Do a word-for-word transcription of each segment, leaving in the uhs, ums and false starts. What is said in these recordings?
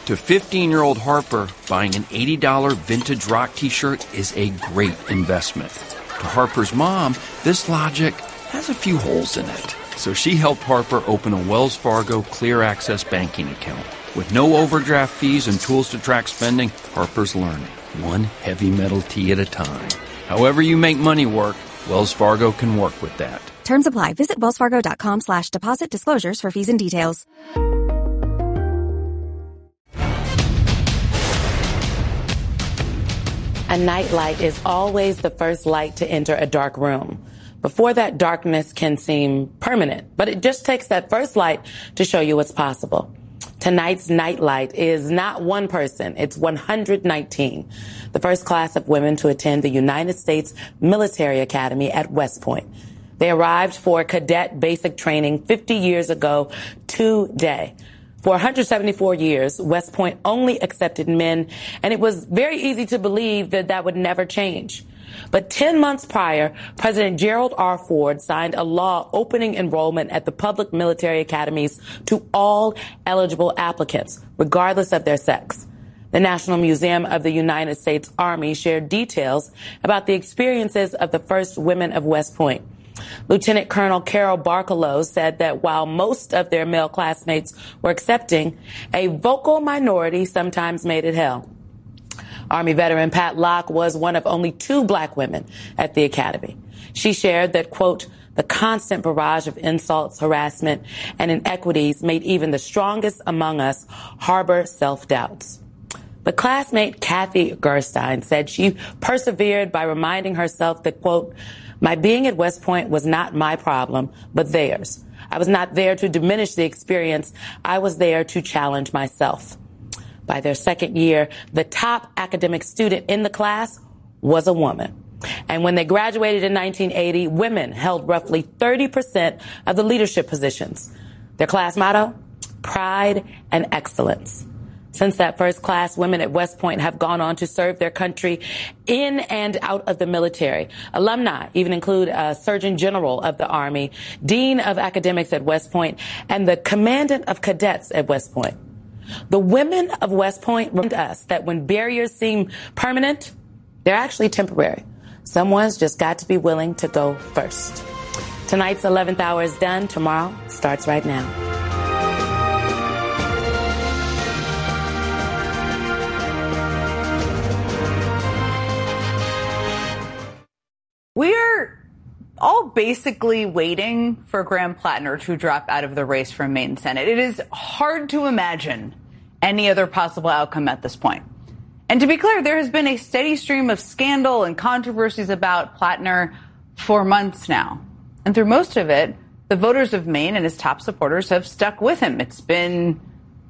To fifteen-year-old Harper, buying an eighty dollars vintage rock t-shirt is a great investment. To Harper's mom, this logic has a few holes in it. So she helped Harper open a Wells Fargo Clear Access banking account. With no overdraft fees and tools to track spending, Harper's learning, one heavy metal tea at a time. However you make money work, Wells Fargo can work with that. Terms apply. Visit wellsfargo.com slash deposit disclosures for fees and details. A nightlight is always the first light to enter a dark room. Before that, darkness can seem permanent, but it just takes that first light to show you what's possible. Tonight's nightlight is not one person, it's one hundred nineteen, the first class of women to attend the United States Military Academy at West Point. They arrived for cadet basic training fifty years ago today. For one hundred seventy-four years, West Point only accepted men, and it was very easy to believe that that would never change. But ten months prior, President Gerald R. Ford signed a law opening enrollment at the public military academies to all eligible applicants, regardless of their sex. The National Museum of the United States Army shared details about the experiences of the first women of West Point. Lieutenant Colonel Carol Barkalow said that while most of their male classmates were accepting, a vocal minority sometimes made it hell. Army veteran Pat Locke was one of only two black women at the academy. She shared that, quote, the constant barrage of insults, harassment, and inequities made even the strongest among us harbor self-doubts. But classmate Kathy Gerstein said she persevered by reminding herself that, quote, my being at West Point was not my problem, but theirs. I was not there to diminish the experience. I was there to challenge myself. By their second year, the top academic student in the class was a woman. And when they graduated in nineteen eighty, women held roughly thirty percent of the leadership positions. Their class motto? Pride and excellence. Since that first class, women at West Point have gone on to serve their country in and out of the military. Alumni even include a Surgeon General of the Army, Dean of Academics at West Point, and the Commandant of Cadets at West Point. The women of West Point remind us that when barriers seem permanent, they're actually temporary. Someone's just got to be willing to go first. Tonight's eleventh hour is done. Tomorrow starts right now. We're all basically waiting for Graham Plattner to drop out of the race for Maine Senate. It is hard to imagine any other possible outcome at this point. And to be clear, there has been a steady stream of scandal and controversies about Plattner for months now. And through most of it, the voters of Maine and his top supporters have stuck with him. It's been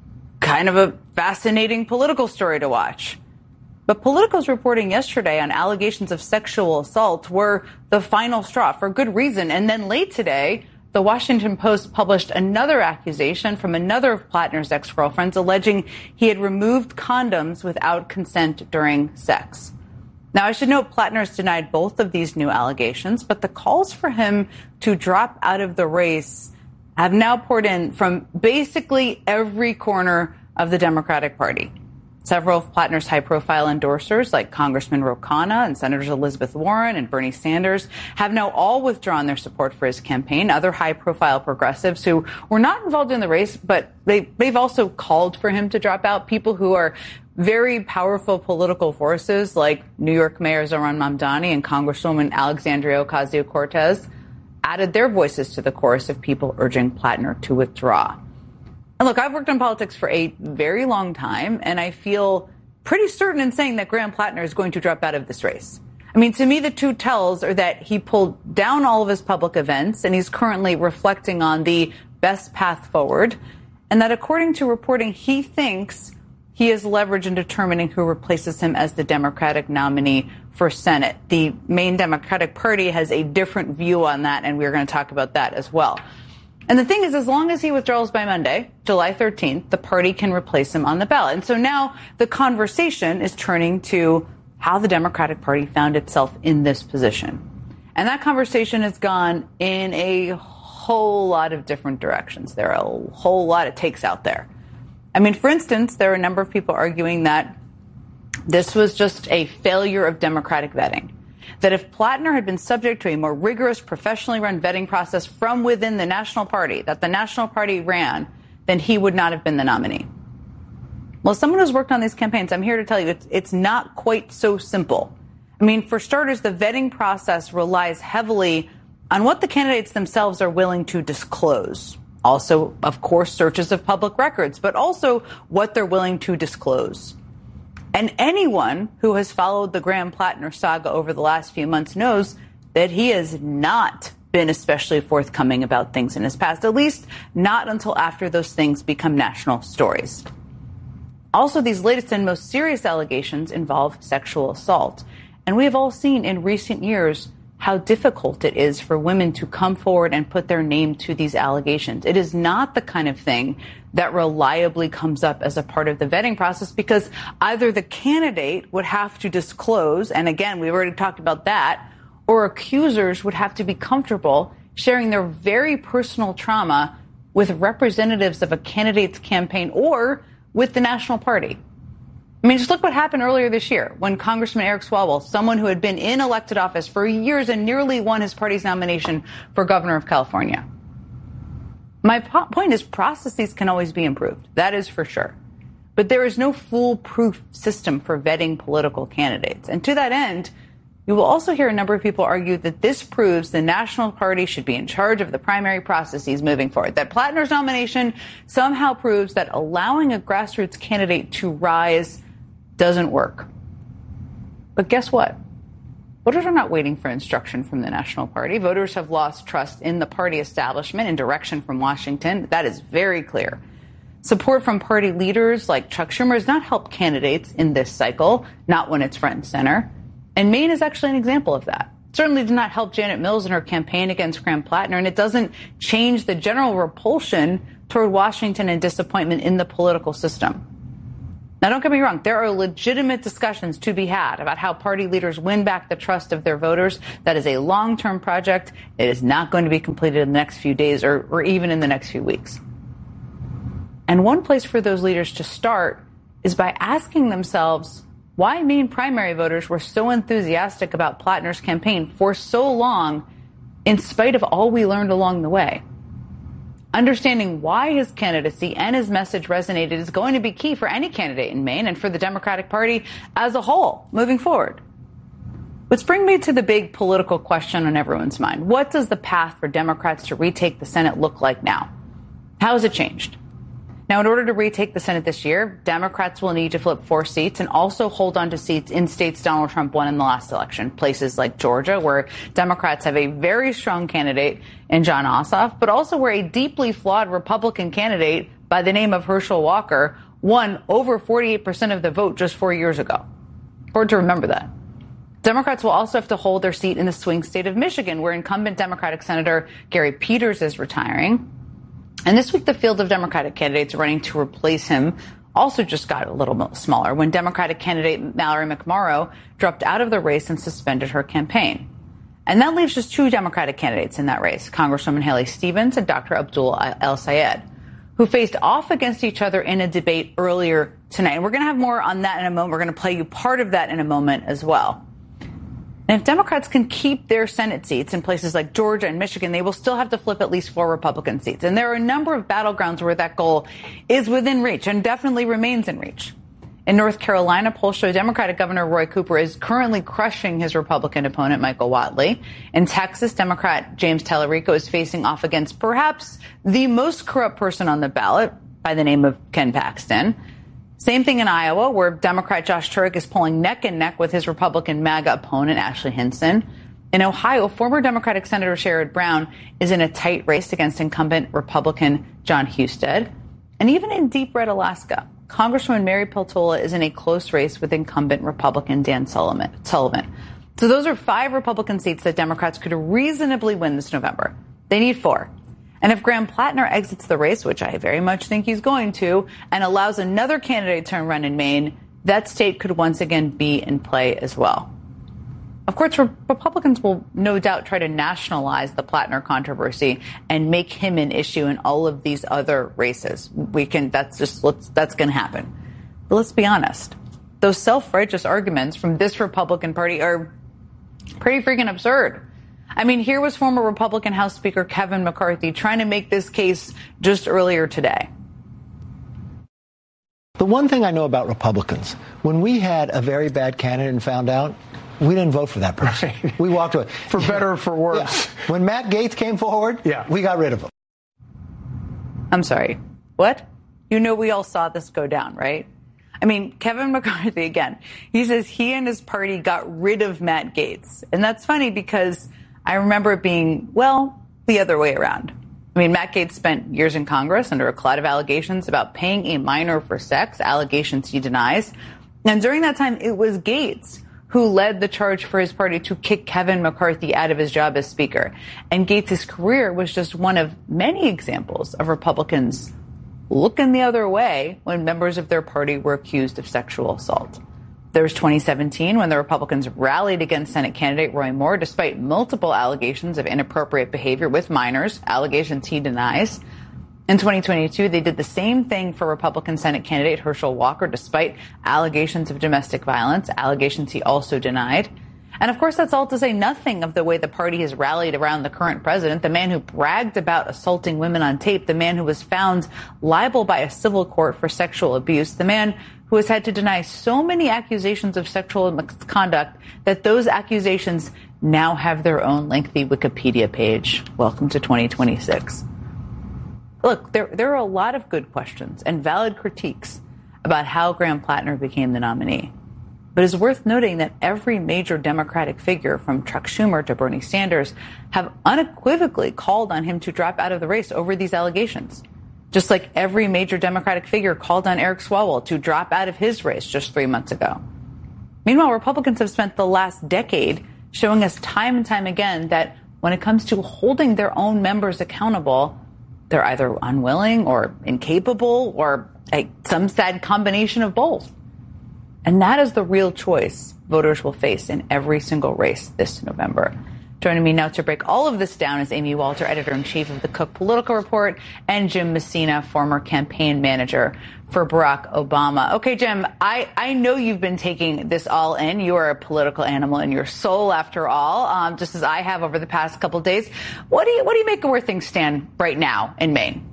kind of a fascinating political story to watch. But Politico's reporting yesterday on allegations of sexual assault were the final straw for good reason. And then late today, the Washington Post published another accusation from another of Plattner's ex-girlfriends alleging he had removed condoms without consent during sex. Now, I should note Plattner's denied both of these new allegations, but the calls for him to drop out of the race have now poured in from basically every corner of the Democratic Party. Several of Plattner's high-profile endorsers, like Congressman Ro Khanna and Senators Elizabeth Warren and Bernie Sanders, have now all withdrawn their support for his campaign. Other high-profile progressives who were not involved in the race, but they, they've also called for him to drop out. People who are very powerful political forces, like New York Mayor Zohran Mamdani and Congresswoman Alexandria Ocasio-Cortez, added their voices to the chorus of people urging Plattner to withdraw. And look, I've worked in politics for a very long time, and I feel pretty certain in saying that Graham Plattner is going to drop out of this race. I mean, to me, the two tells are that he pulled down all of his public events, and he's currently reflecting on the best path forward, and that according to reporting, he thinks he has leverage in determining who replaces him as the Democratic nominee for Senate. The Maine Democratic Party has a different view on that, and we're going to talk about that as well. And the thing is, as long as he withdraws by Monday, July thirteenth, the party can replace him on the ballot. And so now the conversation is turning to how the Democratic Party found itself in this position. And that conversation has gone in a whole lot of different directions. There are a whole lot of takes out there. I mean, for instance, there are a number of people arguing that this was just a failure of democratic vetting, that if Plattner had been subject to a more rigorous, professionally run vetting process from within the National Party, that the National Party ran, then he would not have been the nominee. Well, as someone who's worked on these campaigns, I'm here to tell you it's, it's not quite so simple. I mean, for starters, the vetting process relies heavily on what the candidates themselves are willing to disclose. Also, of course, searches of public records, but also what they're willing to disclose. And anyone who has followed the Graham Plattner saga over the last few months knows that he has not been especially forthcoming about things in his past, at least not until after those things become national stories. Also, these latest and most serious allegations involve sexual assault. And we have all seen in recent years how difficult it is for women to come forward and put their name to these allegations. It is not the kind of thing that reliably comes up as a part of the vetting process, because either the candidate would have to disclose, and again, we've already talked about that, or accusers would have to be comfortable sharing their very personal trauma with representatives of a candidate's campaign or with the National Party. I mean, just look what happened earlier this year when Congressman Eric Swalwell, someone who had been in elected office for years and nearly won his party's nomination for governor of California. My po- point is processes can always be improved. That is for sure. But there is no foolproof system for vetting political candidates. And to that end, you will also hear a number of people argue that this proves the National Party should be in charge of the primary processes moving forward, that Plattner's nomination somehow proves that allowing a grassroots candidate to rise doesn't work. But guess what? Voters are not waiting for instruction from the National Party. Voters have lost trust in the party establishment and direction from Washington. That is very clear. Support from party leaders like Chuck Schumer has not helped candidates in this cycle, not when it's front and center. And Maine is actually an example of that. It certainly did not help Janet Mills in her campaign against Graham Plattner, and it doesn't change the general repulsion toward Washington and disappointment in the political system. Now, don't get me wrong. There are legitimate discussions to be had about how party leaders win back the trust of their voters. That is a long-term project. It is not going to be completed in the next few days or, or even in the next few weeks. And one place for those leaders to start is by asking themselves why Maine primary voters were so enthusiastic about Plattner's campaign for so long, in spite of all we learned along the way. Understanding why his candidacy and his message resonated is going to be key for any candidate in Maine and for the Democratic Party as a whole moving forward. Which brings me to the big political question on everyone's mind. What does the path for Democrats to retake the Senate look like now? How has it changed? Now, in order to retake the Senate this year, Democrats will need to flip four seats and also hold on to seats in states Donald Trump won in the last election, places like Georgia, where Democrats have a very strong candidate in Jon Ossoff, but also where a deeply flawed Republican candidate by the name of Herschel Walker won over forty-eight percent of the vote just four years ago. Important to remember that. Democrats will also have to hold their seat in the swing state of Michigan, where incumbent Democratic Senator Gary Peters is retiring. And this week, the field of Democratic candidates running to replace him also just got a little smaller when Democratic candidate Mallory McMorrow dropped out of the race and suspended her campaign. And that leaves just two Democratic candidates in that race, Congresswoman Haley Stevens and Doctor Abdul El-Sayed, who faced off against each other in a debate earlier tonight. And we're going to have more on that in a moment. We're going to play you part of that in a moment as well. And if Democrats can keep their Senate seats in places like Georgia and Michigan, they will still have to flip at least four Republican seats. And there are a number of battlegrounds where that goal is within reach and definitely remains in reach. In North Carolina, polls show Democratic Governor Roy Cooper is currently crushing his Republican opponent, Michael Whatley. In Texas, Democrat James Tallarico is facing off against perhaps the most corrupt person on the ballot by the name of Ken Paxton. Same thing in Iowa, where Democrat Josh Turek is polling neck and neck with his Republican MAGA opponent, Ashley Hinson. In Ohio, former Democratic Senator Sherrod Brown is in a tight race against incumbent Republican John Husted. And even in deep red Alaska, Congresswoman Mary Peltola is in a close race with incumbent Republican Dan Sullivan. So those are five Republican seats that Democrats could reasonably win this November. They need four. And if Graham Plattner exits the race, which I very much think he's going to, and allows another candidate to run in Maine, that state could once again be in play as well. Of course, Republicans will no doubt try to nationalize the Plattner controversy and make him an issue in all of these other races. We can, that's just, let's, that's going to happen. But let's be honest. Those self-righteous arguments from this Republican Party are pretty freaking absurd. I mean, here was former Republican House Speaker Kevin McCarthy trying to make this case just earlier today. The one thing I know about Republicans, when we had a very bad candidate and found out, we didn't vote for that person. Right. We walked away. For better or for worse. Yeah. When Matt Gaetz came forward, yeah. we got rid of him. I'm sorry. What? You know we all saw this go down, right? I mean, Kevin McCarthy, again, he says he and his party got rid of Matt Gaetz. And that's funny because I remember it being, well, the other way around. I mean, Matt Gaetz spent years in Congress under a cloud of allegations about paying a minor for sex, allegations he denies. And during that time, it was Gaetz who led the charge for his party to kick Kevin McCarthy out of his job as Speaker. And Gaetz's career was just one of many examples of Republicans looking the other way when members of their party were accused of sexual assault. There was twenty seventeen when the Republicans rallied against Senate candidate Roy Moore despite multiple allegations of inappropriate behavior with minors, allegations he denies. In twenty twenty-two, they did the same thing for Republican Senate candidate Herschel Walker, despite allegations of domestic violence, allegations he also denied. And of course, that's all to say nothing of the way the party has rallied around the current president, the man who bragged about assaulting women on tape, the man who was found liable by a civil court for sexual abuse, the man who has had to deny so many accusations of sexual misconduct that those accusations now have their own lengthy Wikipedia page. Welcome to twenty twenty-six. Look, there, there are a lot of good questions and valid critiques about how Graham Plattner became the nominee. But it's worth noting that every major Democratic figure, from Chuck Schumer to Bernie Sanders, have unequivocally called on him to drop out of the race over these allegations. Just like every major Democratic figure called on Eric Swalwell to drop out of his race just three months ago. Meanwhile, Republicans have spent the last decade showing us time and time again that when it comes to holding their own members accountable, they're either unwilling or incapable or a, some sad combination of both. And that is the real choice voters will face in every single race this November. Joining me now to break all of this down is Amy Walter, editor-in-chief of the Cook Political Report, and Jim Messina, former campaign manager for Barack Obama. Okay, Jim, I, I know you've been taking this all in. You are a political animal in your soul, after all, um, just as I have over the past couple of days. What do you what do you make of where things stand right now in Maine?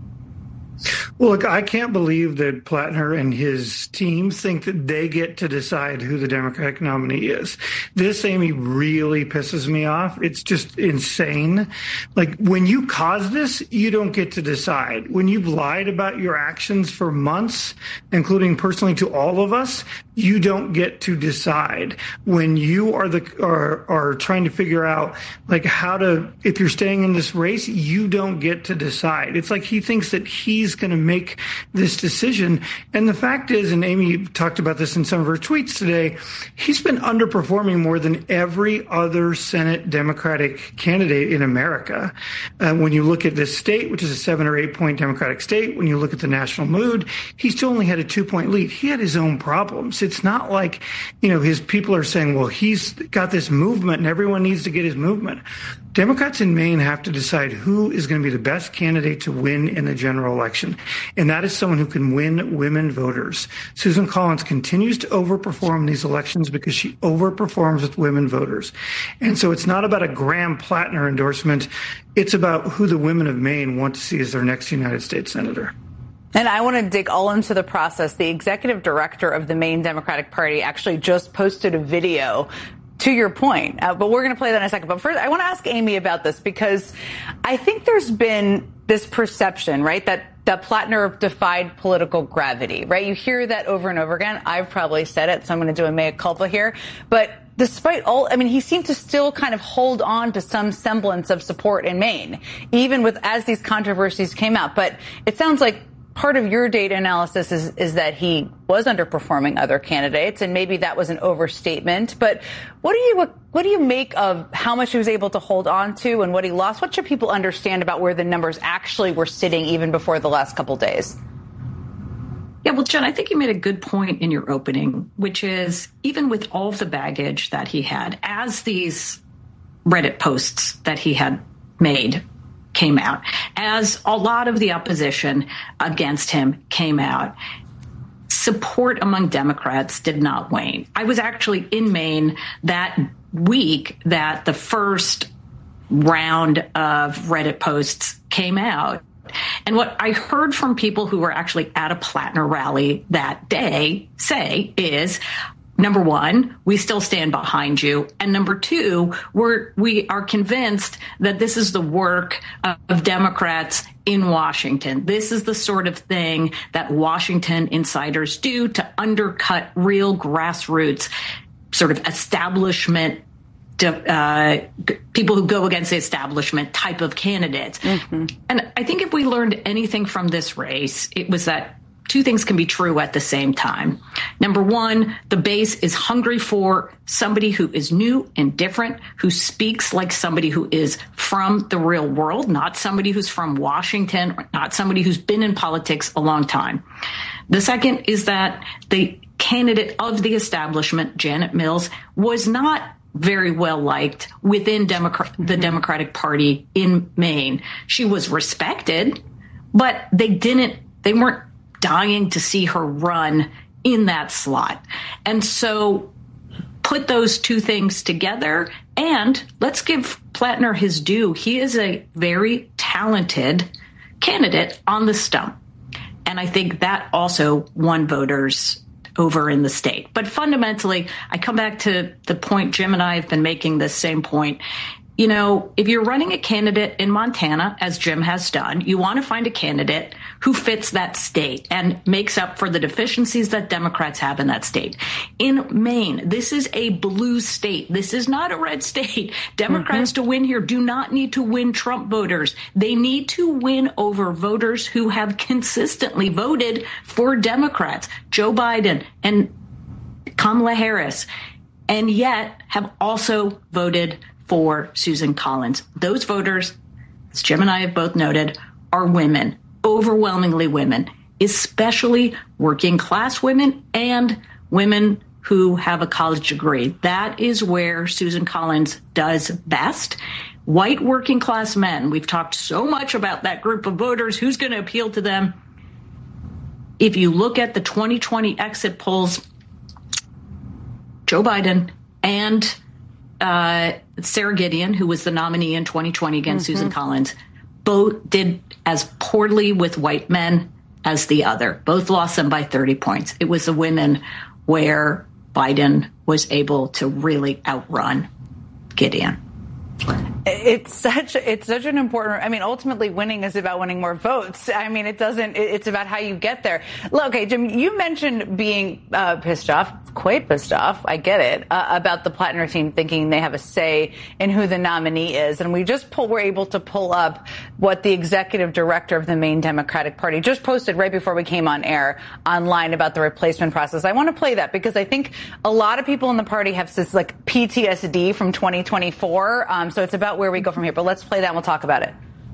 Well, look, I can't believe that Plattner and his team think that they get to decide who the Democratic nominee is. This, Amy, really pisses me off. It's just insane. Like, when you cause this, you don't get to decide. When you've lied about your actions for months, including personally to all of us, you don't get to decide. When you are the are, are trying to figure out, like, how to, if you're staying in this race, you don't get to decide. It's like he thinks that he's going to make this decision. And the fact is, and Amy talked about this in some of her tweets today, he's been underperforming more than every other Senate Democratic candidate in America. Uh, when you look at this state, which is a seven or eight point Democratic state, when you look at the national mood, he still only had a two point lead. He had his own problems. It's not like, you know, his people are saying, well, he's got this movement and everyone needs to get his movement. Democrats in Maine have to decide who is going to be the best candidate to win in the general election. And that is someone who can win women voters. Susan Collins continues to overperform these elections because she overperforms with women voters. And so it's not about a Graham Plattner endorsement. It's about who the women of Maine want to see as their next United States senator. And I want to dig all into the process. The executive director of the Maine Democratic Party actually just posted a video to your point, uh, but we're going to play that in a second. But first, I want to ask Amy about this because I think there's been this perception, right, that that Plattner defied political gravity, right? You hear that over and over again. I've probably said it, so I'm going to do a mea culpa here. But despite all, I mean, he seemed to still kind of hold on to some semblance of support in Maine, even with as these controversies came out. But it sounds like part of your data analysis is, is that he was underperforming other candidates, and maybe that was an overstatement. But what do you what do you make of how much he was able to hold on to and what he lost? What should people understand about where the numbers actually were sitting even before the last couple days? Yeah, well, Jen, I think you made a good point in your opening, which is even with all of the baggage that he had, as these Reddit posts that he had made came out, as a lot of the opposition against him came out, support among Democrats did not wane. I was actually in Maine that week that the first round of Reddit posts came out. And what I heard from people who were actually at a Plattner rally that day say is, number one, we still stand behind you. And number two, we're, we are convinced that this is the work of Democrats in Washington. This is the sort of thing that Washington insiders do to undercut real grassroots sort of establishment, uh, people who go against the establishment type of candidates. Mm-hmm. And I think if we learned anything from this race, it was that two things can be true at the same time. Number one, the base is hungry for somebody who is new and different, who speaks like somebody who is from the real world, not somebody who's from Washington, or not somebody who's been in politics a long time. The second is that the candidate of the establishment, Janet Mills, was not very well liked within Democrat, the Democratic Party in Maine. She was respected, but they didn't, they weren't dying to see her run in that slot. And so put those two things together, and let's give Plattner his due. He is a very talented candidate on the stump. And I think that also won voters over in the state. But fundamentally, I come back to the point Jim and I have been making this same point. You know, if you're running a candidate in Montana, as Jim has done, you want to find a candidate who fits that state and makes up for the deficiencies that Democrats have in that state. In Maine, this is a blue state. This is not a red state. Democrats mm-hmm. to win here do not need to win Trump voters. They need to win over voters who have consistently voted for Democrats, Joe Biden and Kamala Harris, and yet have also voted for Susan Collins. Those voters, as Jim and I have both noted, are women, overwhelmingly women, especially working class women and women who have a college degree. That is where Susan Collins does best. White working class men, we've talked so much about that group of voters, who's going to appeal to them. If you look at the twenty twenty exit polls, Joe Biden and Uh, Sarah Gideon, who was the nominee in twenty twenty against mm-hmm. Susan Collins, both did as poorly with white men as the other. Both lost them by thirty points. It was the women where Biden was able to really outrun Gideon. It's such it's such an important. I mean, ultimately, winning is about winning more votes. I mean, it doesn't. It's about how you get there. Look, okay, Jim, you mentioned being uh, pissed off, quite pissed off. I get it uh, about the Plattner team thinking they have a say in who the nominee is, and we just pull, were able to pull up what the executive director of the Maine Democratic Party just posted right before we came on air online about the replacement process. I want to play that because I think a lot of people in the party have this like P T S D from twenty twenty-four. Um, so it's about where we go from here, but let's play that and we'll talk about it.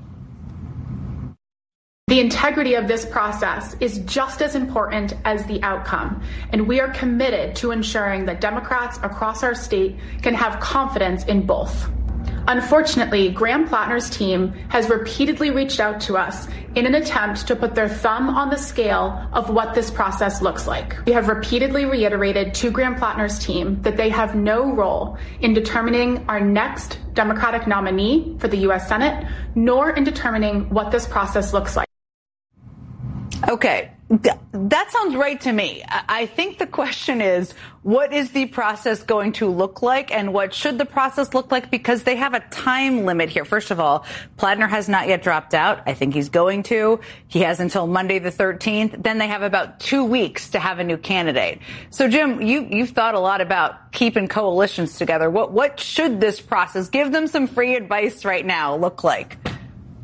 The integrity of this process is just as important as the outcome, and we are committed to ensuring that Democrats across our state can have confidence in both. Unfortunately, Graham Plattner's team has repeatedly reached out to us in an attempt to put their thumb on the scale of what this process looks like. We have repeatedly reiterated to Graham Plattner's team that they have no role in determining our next Democratic nominee for the U S Senate, nor in determining what this process looks like. Okay, that sounds right to me. I think the question is, what is the process going to look like, and what should the process look like? Because they have a time limit here. First of all, Plattner has not yet dropped out. I think he's going to. He has until Monday the thirteenth. Then they have about two weeks to have a new candidate. So, Jim, you, you've thought a lot about keeping coalitions together. What, what should this process, give them some free advice right now, look like?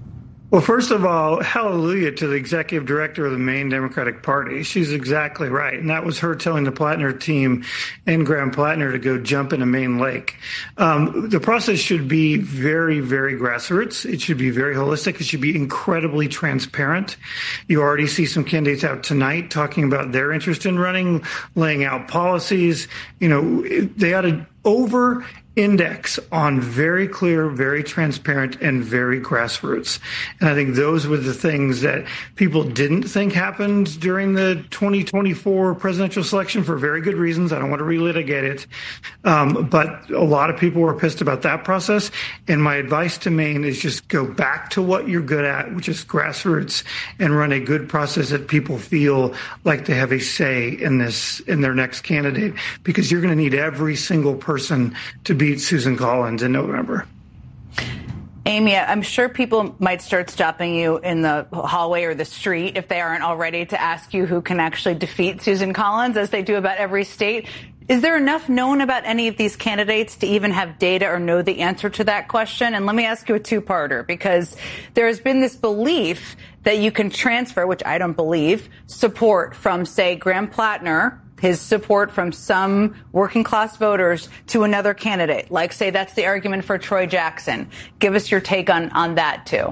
Well, first of all, hallelujah to the executive director of the Maine Democratic Party. She's exactly right. And that was her telling the Plattner team and Graham Plattner to go jump in a Maine lake. Um, the process should be very, very grassroots. It should be very holistic. It should be incredibly transparent. You already see some candidates out tonight talking about their interest in running, laying out policies. You know, they ought to over index on very clear, very transparent, and very grassroots. And I think those were the things that people didn't think happened during the twenty twenty-four presidential selection for very good reasons. I don't want to relitigate it. Um, but a lot of people were pissed about that process. And my advice to Maine is just go back to what you're good at, which is grassroots, and run a good process that people feel like they have a say in this, in their next candidate, because you're going to need every single person to be Susan Collins in November. Amy, I'm sure people might start stopping you in the hallway or the street, if they aren't already, to ask you who can actually defeat Susan Collins, as they do about every state. Is there enough known about any of these candidates to even have data or know the answer to that question? And let me ask you a two-parter, because there has been this belief that you can transfer, which I don't believe, support from, say, Graham Plattner, his support from some working class voters, to another candidate. Like, say, that's the argument for Troy Jackson. Give us your take on, on that, too.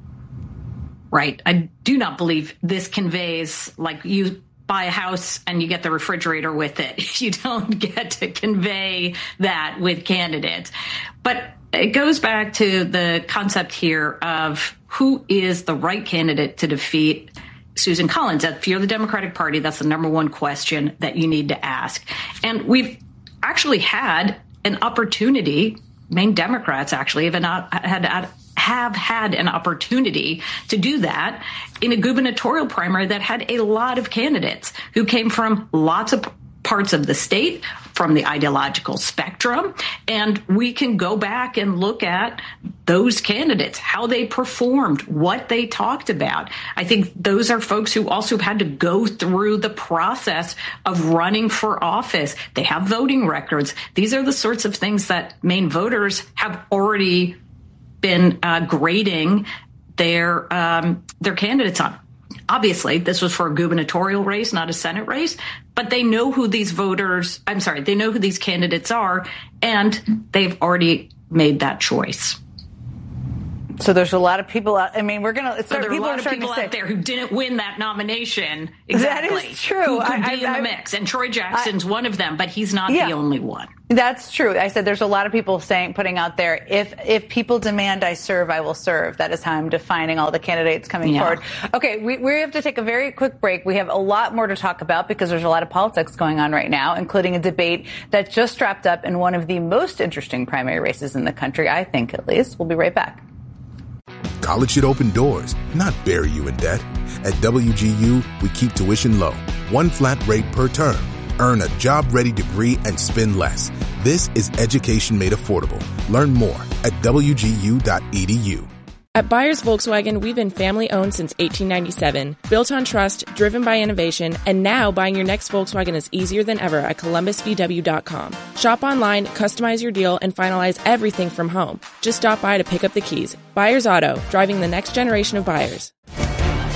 Right. I do not believe this conveys, like, you buy a house and you get the refrigerator with it. You don't get to convey that with candidates. But it goes back to the concept here of who is the right candidate to defeat Susan Collins. If you're the Democratic Party, that's the number one question that you need to ask. And we've actually had an opportunity, Maine Democrats actually have not had, had have had an opportunity to do that in a gubernatorial primary that had a lot of candidates who came from lots of parts of the state, from the ideological spectrum. And we can go back and look at those candidates, how they performed, what they talked about. I think those are folks who also had to go through the process of running for office. They have voting records. These are the sorts of things that Maine voters have already been uh, grading their um, their candidates on. Obviously, this was for a gubernatorial race, not a Senate race, but they know who these voters, I'm sorry, they know who these candidates are, and they've already made that choice. So there's a lot of people out. I mean, we're going to start. So there are people a lot of people out there who didn't win that nomination. Exactly. That is true. Who could I, be I, in the I, mix. And Troy Jackson's I, one of them, but he's not yeah, the only one. That's true. I said there's a lot of people saying, putting out there, if if people demand I serve, I will serve. That is how I'm defining all the candidates coming yeah. forward. Okay, we, we have to take a very quick break. We have a lot more to talk about because there's a lot of politics going on right now, including a debate that just wrapped up in one of the most interesting primary races in the country, I think at least. We'll be right back. College should open doors, not bury you in debt. At W G U, we keep tuition low, one flat rate per term. Earn a job-ready degree and spend less. This is education made affordable. Learn more at W G U dot E D U. At Byers Volkswagen, we've been family-owned since eighteen ninety-seven, built on trust, driven by innovation, and now buying your next Volkswagen is easier than ever at Columbus V W dot com. Shop online, customize your deal, and finalize everything from home. Just stop by to pick up the keys. Byers Auto, driving the next generation of buyers.